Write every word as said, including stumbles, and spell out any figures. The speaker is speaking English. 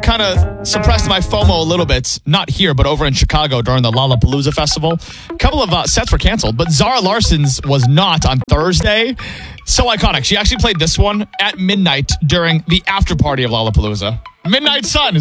kind of suppressed my FOMO a little bit, not here, but over in Chicago during the Lollapalooza festival. A couple of uh, sets were canceled, but Zara Larson's was not on Thursday. So iconic. She actually played this one at midnight during the after party of Lollapalooza. Midnight Sun.